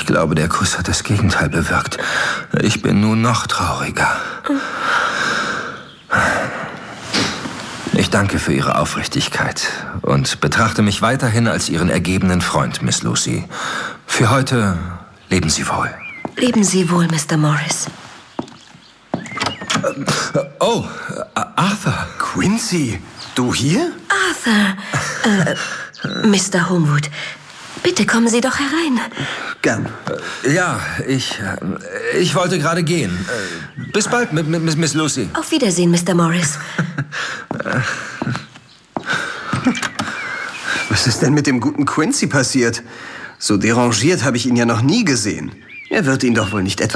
glaube, der Kuss hat das Gegenteil bewirkt. Ich bin nun noch trauriger. Ich danke für Ihre Aufrichtigkeit und betrachte mich weiterhin als Ihren ergebenen Freund, Miss Lucy. Für heute leben Sie wohl. Leben Sie wohl, Mr. Morris. Oh, Arthur. Quincy, du hier? Arthur, Mr. Homewood, bitte kommen Sie doch herein. Gern. Ja, ich wollte gerade gehen. Bis bald, Miss Lucy. Auf Wiedersehen, Mr. Morris. Was ist denn mit dem guten Quincy passiert? So derangiert habe ich ihn ja noch nie gesehen. Er wird ihn doch wohl nicht etwa